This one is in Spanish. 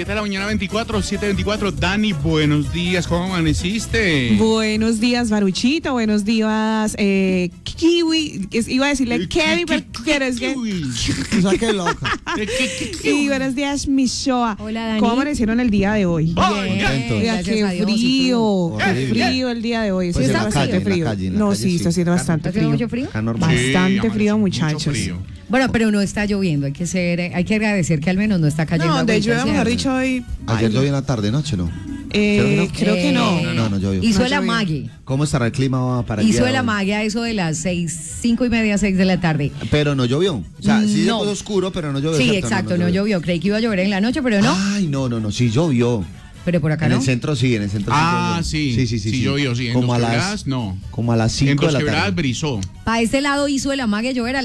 7 de la mañana, 7:24. Dani, buenos días, ¿cómo amaneciste? Buenos días, Baruchito, buenos días, Kiwi, iba a decirle Kevin, pero es que... O sea, qué loca. Y buenos días, Mishoa. Hola, Dani. ¿Cómo amanecieron el día de hoy? Contento. Oiga, gracias qué a Dios, frío, ¿y qué tú? frío el día de hoy. Pues Sí, en está la bastante calle, en la frío. calle, en la No, calle, sí, sí. está haciendo bastante ¿Está haciendo frío. mucho frío? Acá normal. Bastante frío, mucho muchachos. frío. Bueno, pero no está lloviendo, hay que agradecer que al menos no está cayendo. No, de agüita, lluvia, mejor ¿cierto? dicho, hoy... Ayer llovió en la tarde, noche, ¿no? creo que no. No llovió. Hizo No el llovió. amague. ¿Cómo estará el clima para el día Hizo de el hoy? amague a eso de las 5:30, 6 de la tarde. Pero no llovió. O sea, sí se No. puso oscuro, pero no llovió. Sí, exacto, no llovió. Creí que iba a llover en la noche, pero no. Ay, no, sí llovió. Pero por acá En no. el centro sí, en el centro Ah, sí. sí. Sí llovió, sí. En Como Dos a Quebradas, las, no. como a las En 5 de Dos la Quebradas tarde. brisó. Para este lado hizo el amague llover a